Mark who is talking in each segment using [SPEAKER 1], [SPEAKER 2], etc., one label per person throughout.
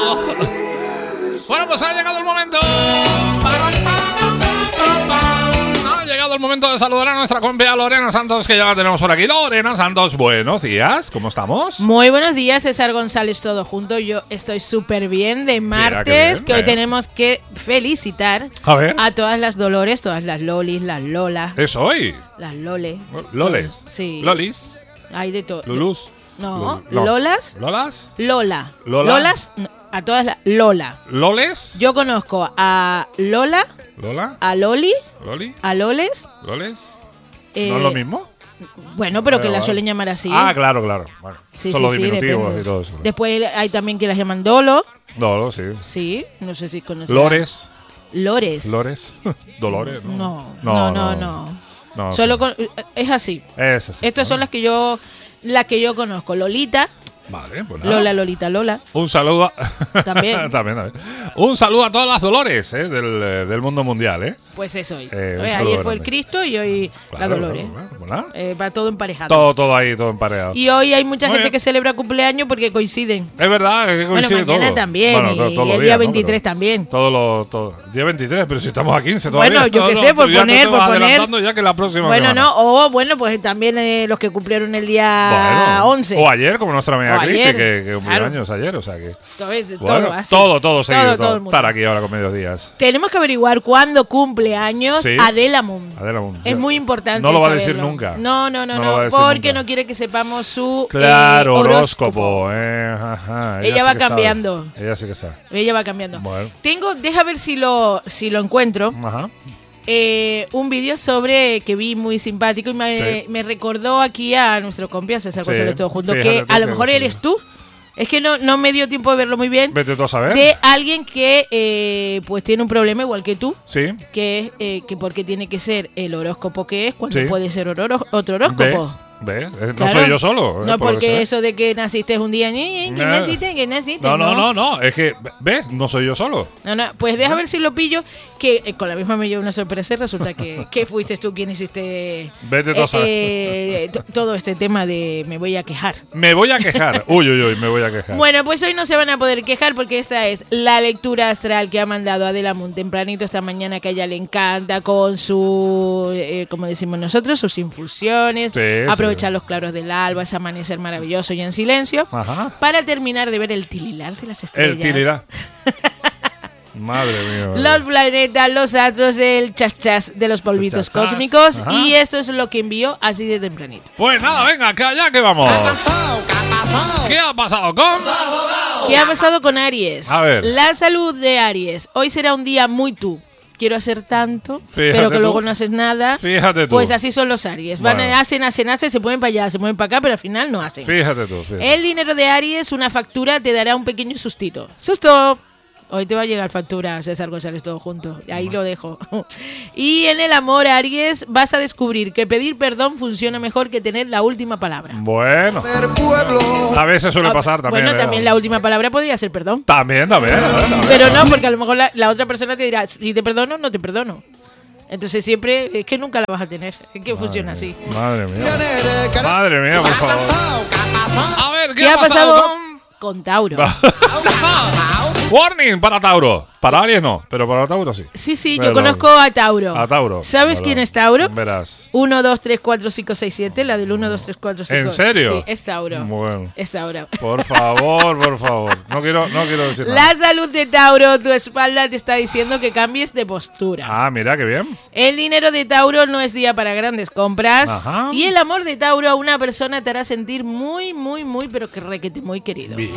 [SPEAKER 1] Bueno, pues ha llegado el momento. Ha llegado el momento de saludar a nuestra compia Lorena Santos, que ya la tenemos por aquí. Lorena Santos, buenos días, ¿cómo estamos?
[SPEAKER 2] Muy buenos días, César González, todo junto. Yo estoy súper bien de martes, que hoy tenemos que felicitar a todas las Dolores, todas las Lolis, las Lola.
[SPEAKER 1] ¿Es hoy?
[SPEAKER 2] Las Lole.
[SPEAKER 1] Loles.
[SPEAKER 2] Sí.
[SPEAKER 1] Lolis.
[SPEAKER 2] Hay de todo.
[SPEAKER 1] Lulus.
[SPEAKER 2] No,
[SPEAKER 1] no.
[SPEAKER 2] Lolas.
[SPEAKER 1] ¿Lolas?
[SPEAKER 2] Lola.
[SPEAKER 1] Lola.
[SPEAKER 2] Lolas, no, a todas las Lola.
[SPEAKER 1] ¿Loles?
[SPEAKER 2] Yo conozco a Lola,
[SPEAKER 1] ¿Lola?
[SPEAKER 2] a Loli,
[SPEAKER 1] ¿Loli?
[SPEAKER 2] a Loles.
[SPEAKER 1] ¿Loles? ¿No es lo mismo?
[SPEAKER 2] Bueno, pero que las suelen llamar así.
[SPEAKER 1] Ah, claro, claro. Bueno,
[SPEAKER 2] Sí,
[SPEAKER 1] son los
[SPEAKER 2] sí,
[SPEAKER 1] diminutivos
[SPEAKER 2] depende.
[SPEAKER 1] y todo eso.
[SPEAKER 2] Después hay también que las llaman Dolo.
[SPEAKER 1] Dolo, sí.
[SPEAKER 2] Sí, no sé si conoces.
[SPEAKER 1] Lores.
[SPEAKER 2] Lores.
[SPEAKER 1] Lores. Dolores, ¿no?
[SPEAKER 2] No. Solo es así.
[SPEAKER 1] Es así.
[SPEAKER 2] Estas son las que yo conozco. Lolita.
[SPEAKER 1] Vale, pues nada.
[SPEAKER 2] Lola, Lolita, Lola.
[SPEAKER 1] Un saludo
[SPEAKER 2] También.
[SPEAKER 1] también. Un saludo a todas las Dolores del mundo mundial, ¿eh?
[SPEAKER 2] Pues eso hoy.
[SPEAKER 1] Un saludo
[SPEAKER 2] Ayer fue
[SPEAKER 1] grande.
[SPEAKER 2] el Cristo y hoy la Dolores.
[SPEAKER 1] Claro.
[SPEAKER 2] Va todo emparejado.
[SPEAKER 1] Todo ahí, todo empareado.
[SPEAKER 2] Y hoy hay mucha
[SPEAKER 1] Muy
[SPEAKER 2] gente
[SPEAKER 1] bien.
[SPEAKER 2] que celebra cumpleaños porque coinciden.
[SPEAKER 1] Es verdad, es que
[SPEAKER 2] Bueno,
[SPEAKER 1] coincide
[SPEAKER 2] mañana
[SPEAKER 1] todo.
[SPEAKER 2] también
[SPEAKER 1] Bueno,
[SPEAKER 2] y
[SPEAKER 1] todos los
[SPEAKER 2] el
[SPEAKER 1] días,
[SPEAKER 2] día
[SPEAKER 1] ¿no?
[SPEAKER 2] 23
[SPEAKER 1] Pero
[SPEAKER 2] también.
[SPEAKER 1] todo día 23, pero si estamos a 15 todavía.
[SPEAKER 2] Bueno, yo qué sé, por
[SPEAKER 1] tú ya
[SPEAKER 2] poner,
[SPEAKER 1] te vas
[SPEAKER 2] por poner.
[SPEAKER 1] adelantando ya que la próxima
[SPEAKER 2] Bueno,
[SPEAKER 1] semana.
[SPEAKER 2] no, bueno, pues también los que cumplieron el día 11.
[SPEAKER 1] O ayer, como nuestra amiga
[SPEAKER 2] O
[SPEAKER 1] Cristi,
[SPEAKER 2] ayer,
[SPEAKER 1] que cumplió
[SPEAKER 2] claro.
[SPEAKER 1] años ayer, o sea que…
[SPEAKER 2] Entonces,
[SPEAKER 1] Bueno,
[SPEAKER 2] todo así.
[SPEAKER 1] todo seguido,
[SPEAKER 2] todo el mundo.
[SPEAKER 1] estar aquí ahora con medios días.
[SPEAKER 2] Tenemos que averiguar cuándo cumple años
[SPEAKER 1] Sí.
[SPEAKER 2] Adela Moon.
[SPEAKER 1] Adela Moon.
[SPEAKER 2] Es muy importante.
[SPEAKER 1] No lo va a
[SPEAKER 2] saberlo.
[SPEAKER 1] decir nunca.
[SPEAKER 2] No,
[SPEAKER 1] No lo va a decir
[SPEAKER 2] porque
[SPEAKER 1] nunca.
[SPEAKER 2] no quiere que sepamos su
[SPEAKER 1] Claro,
[SPEAKER 2] horóscopo.
[SPEAKER 1] Ajá,
[SPEAKER 2] Ella
[SPEAKER 1] sí
[SPEAKER 2] va
[SPEAKER 1] que sabe.
[SPEAKER 2] cambiando.
[SPEAKER 1] Ella sí que sabe.
[SPEAKER 2] Ella va cambiando.
[SPEAKER 1] Bueno.
[SPEAKER 2] Deja ver si lo encuentro.
[SPEAKER 1] Ajá.
[SPEAKER 2] Un vídeo sobre que vi muy simpático y me recordó aquí a nuestro compi, a César
[SPEAKER 1] Sí,
[SPEAKER 2] González, todo junto,
[SPEAKER 1] fíjate
[SPEAKER 2] que
[SPEAKER 1] tú
[SPEAKER 2] a lo
[SPEAKER 1] que
[SPEAKER 2] mejor
[SPEAKER 1] sí.
[SPEAKER 2] eres tú. Es que no me dio tiempo de verlo muy bien.
[SPEAKER 1] Vete tú a saber.
[SPEAKER 2] De alguien que pues tiene un problema igual que tú,
[SPEAKER 1] Sí.
[SPEAKER 2] que es que porque tiene que ser el horóscopo que es cuando
[SPEAKER 1] Sí.
[SPEAKER 2] puede ser otro horóscopo.
[SPEAKER 1] ¿Ves? No
[SPEAKER 2] Claro.
[SPEAKER 1] soy yo solo.
[SPEAKER 2] No,
[SPEAKER 1] por
[SPEAKER 2] porque
[SPEAKER 1] eso,
[SPEAKER 2] eso de que naciste un día, que naciste.
[SPEAKER 1] No. Es que, ¿ves? No soy yo solo.
[SPEAKER 2] No, pues deja ver si lo pillo, que con la misma me llevo una sorpresa y resulta que fuiste tú quien hiciste
[SPEAKER 1] Vete tú a saber.
[SPEAKER 2] todo este tema de me voy a quejar.
[SPEAKER 1] Me voy a quejar. Uy, me voy a quejar.
[SPEAKER 2] Bueno, pues hoy no se van a poder quejar porque esta es la lectura astral que ha mandado Adela Moon tempranito esta mañana, que a ella le encanta con su, como decimos nosotros, sus infusiones,
[SPEAKER 1] Sí,
[SPEAKER 2] aprovechar
[SPEAKER 1] sí.
[SPEAKER 2] los claros del alba, ese amanecer maravilloso y en silencio,
[SPEAKER 1] Ajá.
[SPEAKER 2] para terminar de ver el tililar de las estrellas.
[SPEAKER 1] El tilirá. Madre mía.
[SPEAKER 2] Los planetas, los astros, el chas de los polvitos
[SPEAKER 1] chas.
[SPEAKER 2] cósmicos.
[SPEAKER 1] Ajá.
[SPEAKER 2] Y esto es lo que envió así de tempranito.
[SPEAKER 1] Pues nada, venga, que allá que vamos. ¿Qué ha pasado con?
[SPEAKER 2] ¿Qué ha pasado con Aries?
[SPEAKER 1] A ver.
[SPEAKER 2] La salud de Aries. Hoy será un día muy tú. Quiero hacer tanto,
[SPEAKER 1] Fíjate
[SPEAKER 2] pero que
[SPEAKER 1] tú.
[SPEAKER 2] luego no haces nada.
[SPEAKER 1] Fíjate tú.
[SPEAKER 2] Pues así son los Aries.
[SPEAKER 1] Bueno.
[SPEAKER 2] Hacen, se mueven para allá, se mueven para acá, pero al final no hacen.
[SPEAKER 1] Fíjate tú.
[SPEAKER 2] El dinero de Aries, una factura, te dará un pequeño sustito. ¡Susto! Hoy te va a llegar factura, César González, todo junto. Ahí lo dejo. Y en el amor, Aries, vas a descubrir que pedir perdón funciona mejor que tener la última palabra.
[SPEAKER 1] Bueno. A veces suele pasar también.
[SPEAKER 2] Bueno, también la última palabra podría ser perdón.
[SPEAKER 1] También.
[SPEAKER 2] Pero no, porque a lo mejor la otra persona te dirá, si te perdono, no te perdono. Entonces siempre, es que nunca la vas a tener. Es que funciona así.
[SPEAKER 1] Madre mía, por favor. A ver,
[SPEAKER 2] ¿Qué ha pasado con Tauro?
[SPEAKER 1] Warning para Tauro. Para Aries no, pero para Tauro sí.
[SPEAKER 2] Sí,
[SPEAKER 1] Pero
[SPEAKER 2] yo conozco a Tauro.
[SPEAKER 1] A Tauro.
[SPEAKER 2] ¿Sabes
[SPEAKER 1] Vale.
[SPEAKER 2] quién es Tauro?
[SPEAKER 1] Verás.
[SPEAKER 2] 1, 2, 3, 4, 5, 6, 7. La del 1, 2, 3, 4, 5.
[SPEAKER 1] ¿En serio?
[SPEAKER 2] Sí, es Tauro.
[SPEAKER 1] Bueno.
[SPEAKER 2] Es Tauro.
[SPEAKER 1] Por favor. No quiero decir nada.
[SPEAKER 2] La salud de Tauro, tu espalda te está diciendo que cambies de postura.
[SPEAKER 1] Ah, mira, qué bien.
[SPEAKER 2] El dinero de Tauro no es día para grandes compras.
[SPEAKER 1] Ajá.
[SPEAKER 2] Y el amor de Tauro a una persona te hará sentir muy, pero que requete muy querido.
[SPEAKER 1] Bien.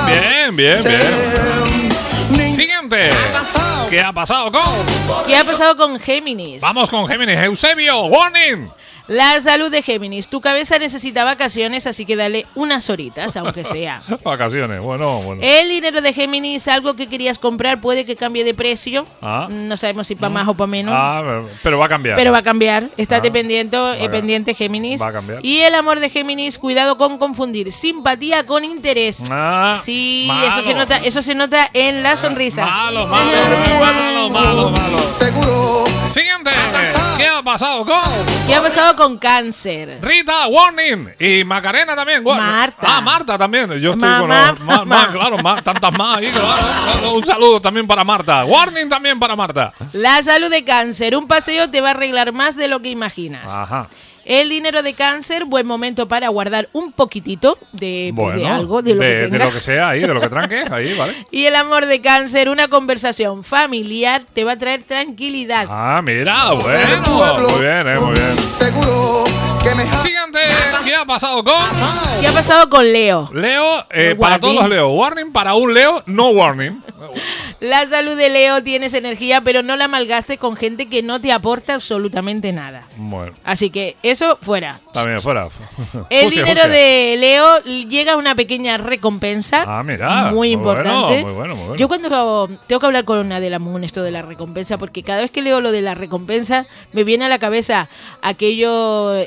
[SPEAKER 1] Siguiente. ¿Qué ha pasado con?
[SPEAKER 2] ¿Qué ha pasado con Géminis?
[SPEAKER 1] Vamos con Géminis. Eusebio, warning.
[SPEAKER 2] La salud de Géminis. Tu cabeza necesita vacaciones, así que dale unas horitas, aunque sea.
[SPEAKER 1] Vacaciones, bueno.
[SPEAKER 2] El dinero de Géminis, algo que querías comprar, puede que cambie de precio.
[SPEAKER 1] Ah.
[SPEAKER 2] No sabemos si para más o para menos.
[SPEAKER 1] Pero va a cambiar.
[SPEAKER 2] Pero va a cambiar. Estate
[SPEAKER 1] Ah.
[SPEAKER 2] pendiente, Géminis.
[SPEAKER 1] Va a cambiar.
[SPEAKER 2] Y el amor de Géminis, cuidado con confundir simpatía con interés.
[SPEAKER 1] Ah,
[SPEAKER 2] Sí,
[SPEAKER 1] malo.
[SPEAKER 2] eso se nota en la sonrisa.
[SPEAKER 1] Malo. Seguro. Siguiente. ¿Qué ha pasado con
[SPEAKER 2] ¿Qué ha pasado con Cáncer?
[SPEAKER 1] Rita, warning. Y Macarena también.
[SPEAKER 2] Marta.
[SPEAKER 1] Marta también. Yo estoy
[SPEAKER 2] Mamá,
[SPEAKER 1] con
[SPEAKER 2] mamá.
[SPEAKER 1] claro, tantas más ahí. Claro. Un saludo también para Marta. Warning también para Marta.
[SPEAKER 2] La salud de Cáncer. Un paseo te va a arreglar más de lo que imaginas.
[SPEAKER 1] Ajá.
[SPEAKER 2] El dinero de Cáncer, buen momento para guardar un poquitito de, pues, de algo, de lo que tengas.
[SPEAKER 1] De lo que sea ahí, de lo que tranques, ahí, ¿vale?
[SPEAKER 2] Y el amor de Cáncer, una conversación familiar te va a traer tranquilidad.
[SPEAKER 1] Ah, mira, bueno. Muy bien, muy bien.
[SPEAKER 3] Seguro que me
[SPEAKER 1] Siguiente, ¿qué ha pasado con?
[SPEAKER 2] ¿Qué ha pasado con Leo?
[SPEAKER 1] Leo, para
[SPEAKER 2] warning.
[SPEAKER 1] todos los Leo. Warning para un Leo, no warning.
[SPEAKER 2] La salud de Leo, tienes energía, pero no la malgastes con gente que no te aporta absolutamente nada.
[SPEAKER 1] Bueno,
[SPEAKER 2] Así que eso fuera.
[SPEAKER 1] también fuera.
[SPEAKER 2] El
[SPEAKER 1] Fusia,
[SPEAKER 2] dinero
[SPEAKER 1] fusia.
[SPEAKER 2] de Leo llega una pequeña recompensa.
[SPEAKER 1] Ah, mira.
[SPEAKER 2] Muy importante.
[SPEAKER 1] Muy bueno, muy bueno.
[SPEAKER 2] Yo cuando tengo que hablar con Adela Moon esto de la recompensa, porque cada vez que leo lo de la recompensa me viene a la cabeza aquellos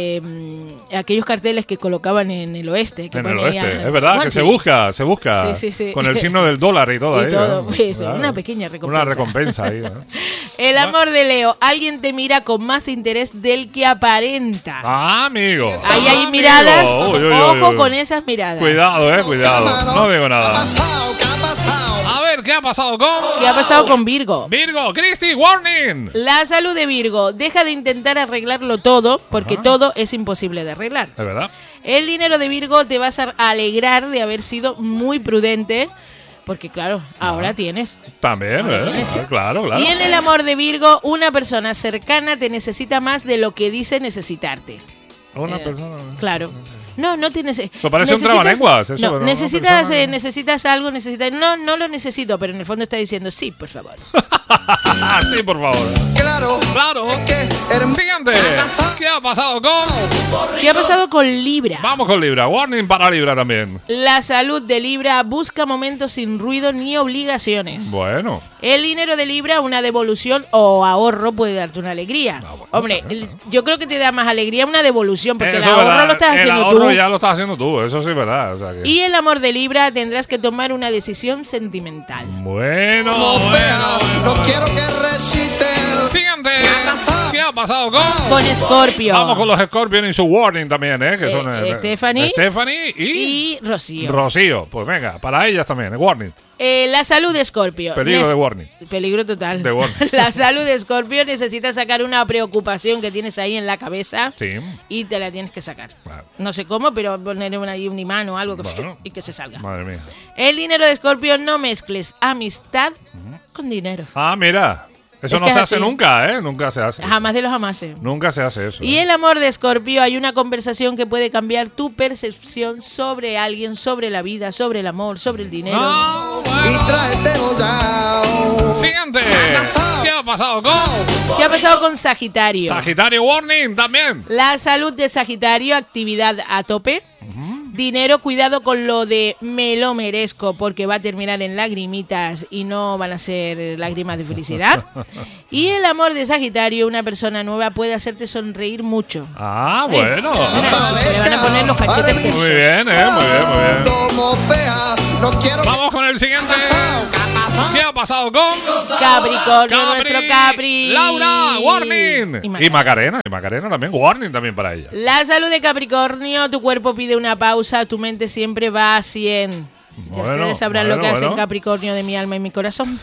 [SPEAKER 2] carteles que colocaban en el oeste. Que
[SPEAKER 1] En el
[SPEAKER 2] ponía,
[SPEAKER 1] oeste, es verdad, que se busca.
[SPEAKER 2] Sí, sí, sí.
[SPEAKER 1] Con el signo del dólar y todo
[SPEAKER 2] Y
[SPEAKER 1] ahí.
[SPEAKER 2] todo,
[SPEAKER 1] ¿no?
[SPEAKER 2] pues,
[SPEAKER 1] Claro.
[SPEAKER 2] una pequeña recompensa.
[SPEAKER 1] Una recompensa ahí. ¿no?
[SPEAKER 2] El amor de Leo, alguien te mira con más interés del que aparenta.
[SPEAKER 1] Ah, amigo.
[SPEAKER 2] Ahí hay
[SPEAKER 1] Amigo.
[SPEAKER 2] miradas,
[SPEAKER 1] Uy, uy, uy,
[SPEAKER 2] ojo
[SPEAKER 1] uy.
[SPEAKER 2] con esas miradas.
[SPEAKER 1] Cuidado, cuidado. No digo nada.
[SPEAKER 3] ¿Qué ha pasado?
[SPEAKER 1] A ver, ¿qué ha pasado con?
[SPEAKER 2] ¿Qué ha pasado con Virgo?
[SPEAKER 1] Virgo, Cristi, warning.
[SPEAKER 2] La salud de Virgo, deja de intentar arreglarlo todo, porque todo es imposible de arreglar.
[SPEAKER 1] Es verdad.
[SPEAKER 2] El dinero de Virgo te vas a alegrar de haber sido muy prudente, porque claro, ahora tienes.
[SPEAKER 1] También,
[SPEAKER 2] tienes.
[SPEAKER 1] claro, claro.
[SPEAKER 2] Y en el amor de Virgo, una persona cercana te necesita más de lo que dice necesitarte.
[SPEAKER 1] Una persona.
[SPEAKER 2] Claro. No tienes.
[SPEAKER 1] Eso parece un trabalenguas, eso,
[SPEAKER 2] No,
[SPEAKER 1] pero
[SPEAKER 2] necesitas,
[SPEAKER 1] una persona-
[SPEAKER 2] necesitas algo, necesitas. No lo necesito, pero en el fondo está diciendo sí, por favor.
[SPEAKER 1] Sí, por favor.
[SPEAKER 3] Claro.
[SPEAKER 1] Claro.
[SPEAKER 3] Que eres
[SPEAKER 1] Siguiente. ¿Qué ha pasado con?
[SPEAKER 2] ¿Qué ha pasado con Libra?
[SPEAKER 1] Vamos con Libra. Warning para Libra también.
[SPEAKER 2] La salud de Libra busca momentos sin ruido ni obligaciones.
[SPEAKER 1] Bueno.
[SPEAKER 2] El dinero de Libra, una devolución o ahorro puede darte una alegría.
[SPEAKER 1] bueno,
[SPEAKER 2] Hombre, yo creo que te da más alegría una devolución, porque el
[SPEAKER 1] Eso es
[SPEAKER 2] ahorro
[SPEAKER 1] verdad.
[SPEAKER 2] lo estás
[SPEAKER 1] El
[SPEAKER 2] haciendo
[SPEAKER 1] ahorro
[SPEAKER 2] tú.
[SPEAKER 1] ya lo estás haciendo tú. Eso sí es verdad. O sea que...
[SPEAKER 2] Y el amor de Libra tendrás que tomar una decisión sentimental.
[SPEAKER 1] Bueno,
[SPEAKER 3] fea.
[SPEAKER 1] bueno.
[SPEAKER 3] No quiero que recites.
[SPEAKER 1] Siguiente. ¿Qué ha pasado con?
[SPEAKER 2] Con Scorpio.
[SPEAKER 1] Vamos con los Scorpion y su warning también, que son
[SPEAKER 2] Stephanie.
[SPEAKER 1] Stephanie
[SPEAKER 2] Y Rocío.
[SPEAKER 1] Rocío. Pues venga, para ellas también, warning.
[SPEAKER 2] La salud de Scorpio.
[SPEAKER 1] Peligro de warning.
[SPEAKER 2] Peligro total.
[SPEAKER 1] De warning.
[SPEAKER 2] La salud de Scorpio necesita sacar una preocupación que tienes ahí en la cabeza
[SPEAKER 1] Sí.
[SPEAKER 2] y te la tienes que sacar.
[SPEAKER 1] Claro.
[SPEAKER 2] No sé cómo, pero poner ahí un imán o algo que
[SPEAKER 1] Bueno.
[SPEAKER 2] y que se salga.
[SPEAKER 1] Madre mía.
[SPEAKER 2] El dinero de Scorpio, no mezcles amistad con dinero.
[SPEAKER 1] Ah, mira. Eso
[SPEAKER 2] Es
[SPEAKER 1] no
[SPEAKER 2] que
[SPEAKER 1] se
[SPEAKER 2] es
[SPEAKER 1] hace
[SPEAKER 2] así.
[SPEAKER 1] nunca, ¿eh? Nunca se hace.
[SPEAKER 2] Jamás de los jamases.
[SPEAKER 1] Nunca se hace eso.
[SPEAKER 2] Y el amor de Escorpio, hay una conversación que puede cambiar tu percepción sobre alguien, sobre la vida, sobre el amor, sobre el dinero.
[SPEAKER 1] Ah,
[SPEAKER 3] Y
[SPEAKER 1] bueno.
[SPEAKER 3] tráetelo down.
[SPEAKER 1] Siguiente. ¿Qué ha pasado con?
[SPEAKER 2] ¿Qué ha pasado con Sagitario?
[SPEAKER 1] Sagitario warning también.
[SPEAKER 2] La salud de Sagitario, actividad a tope. Dinero, cuidado con lo de me lo merezco, porque va a terminar en lagrimitas y no van a ser lágrimas de felicidad. Y el amor de Sagitario, una persona nueva puede hacerte sonreír mucho.
[SPEAKER 1] Ah, bueno.
[SPEAKER 2] Se le van a poner los cachetes
[SPEAKER 1] Muy
[SPEAKER 2] tensos.
[SPEAKER 1] bien, muy bien, muy bien.
[SPEAKER 3] Como fea. No quiero que
[SPEAKER 1] Vamos con el siguiente. ¿Qué ha pasado con?
[SPEAKER 2] Capricornio, nuestro Capri.
[SPEAKER 1] Laura, warning.
[SPEAKER 2] Y
[SPEAKER 1] Y Macarena también, warning también para ella.
[SPEAKER 2] La salud de Capricornio, tu cuerpo pide una pausa, tu mente siempre va a 100. Ya
[SPEAKER 1] Bueno,
[SPEAKER 2] ustedes sabrán lo que
[SPEAKER 1] bueno,
[SPEAKER 2] hacen
[SPEAKER 1] bueno.
[SPEAKER 2] Capricornio de mi alma y mi corazón.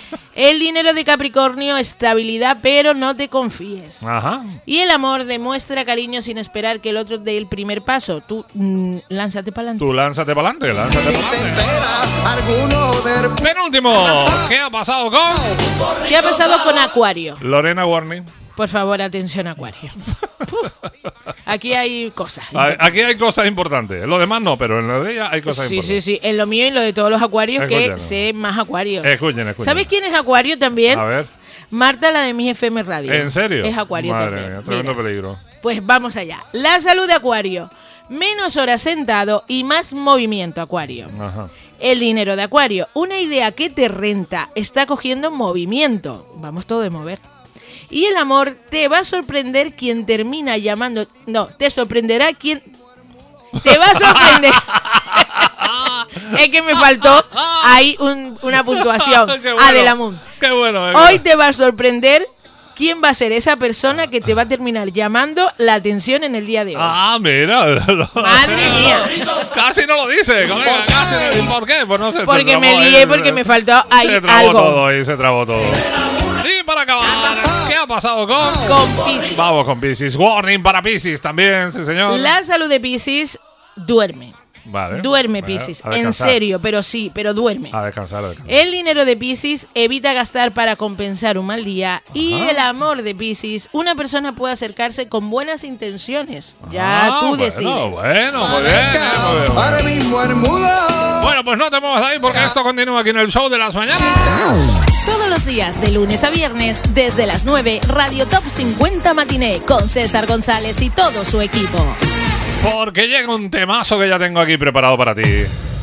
[SPEAKER 2] El dinero de Capricornio, estabilidad, pero no te confíes.
[SPEAKER 1] Ajá.
[SPEAKER 2] Y el amor demuestra cariño sin esperar que el otro dé el primer paso. Tú lánzate para adelante.
[SPEAKER 1] Tú lánzate para adelante, lánzate
[SPEAKER 3] si
[SPEAKER 1] para
[SPEAKER 3] se
[SPEAKER 1] adelante.
[SPEAKER 3] entera alguno de
[SPEAKER 1] Penúltimo. ¿Qué ha pasado con?
[SPEAKER 2] ¿Qué ha pasado con Acuario?
[SPEAKER 1] Lorena Warning.
[SPEAKER 2] Por favor, atención, Acuario. Puf. Aquí hay cosas.
[SPEAKER 1] Aquí hay cosas importantes. Lo demás no, pero en lo de ella hay cosas
[SPEAKER 2] Sí,
[SPEAKER 1] importantes.
[SPEAKER 2] sí, sí. En lo mío y lo de todos los acuarios, que
[SPEAKER 1] Escuchen.
[SPEAKER 2] sé más acuarios.
[SPEAKER 1] Escuchen.
[SPEAKER 2] ¿Sabes quién es acuario también?
[SPEAKER 1] A ver.
[SPEAKER 2] Marta, la de mi FM Radio.
[SPEAKER 1] ¿En serio?
[SPEAKER 2] Es acuario
[SPEAKER 1] Madre
[SPEAKER 2] también.
[SPEAKER 1] mía, tremendo
[SPEAKER 2] Mira,
[SPEAKER 1] peligro.
[SPEAKER 2] pues vamos allá. La salud de Acuario. Menos horas sentado y más movimiento, Acuario.
[SPEAKER 1] Ajá.
[SPEAKER 2] El dinero de Acuario. Una idea que te renta está cogiendo movimiento. Vamos todo de mover. Y el amor, te va a sorprender quien termina llamando... No, te sorprenderá quien... Te va a sorprender... Es que me faltó ahí una puntuación.
[SPEAKER 1] Qué bueno.
[SPEAKER 2] Adela Moon.
[SPEAKER 1] Qué bueno.
[SPEAKER 2] Hoy te va a sorprender quién va a ser esa persona que te va a terminar llamando la atención en el día de hoy.
[SPEAKER 1] Ah, mira.
[SPEAKER 2] Madre mía.
[SPEAKER 1] Casi no lo dice, colega. Casi. ¿Por qué? Pues no sé.
[SPEAKER 2] Porque me lié, porque me faltó ahí
[SPEAKER 1] se trabó
[SPEAKER 2] algo.
[SPEAKER 1] todo ahí, se trabó todo. Y para acabar, ¿qué ha pasado
[SPEAKER 2] Con Piscis.
[SPEAKER 1] Vamos con Piscis. Warning para Piscis también, sí, señor.
[SPEAKER 2] La salud de Piscis duerme.
[SPEAKER 1] Vale.
[SPEAKER 2] Duerme, Piscis. En serio, pero duerme.
[SPEAKER 1] A descansar.
[SPEAKER 2] El dinero de Piscis evita gastar para compensar un mal día. Y el amor de Piscis, una persona puede acercarse con buenas intenciones. Ya tú decides.
[SPEAKER 1] Bueno, muy bien.
[SPEAKER 3] Ahora mismo el mundo.
[SPEAKER 1] Bueno, pues no te muevas de ahí porque esto continúa aquí en el show de las mañanas.
[SPEAKER 4] Todos los días, de lunes a viernes, desde las 9, Radio Top 50 Matiné, con César González y todo su equipo.
[SPEAKER 1] Porque llega un temazo que ya tengo aquí preparado para ti.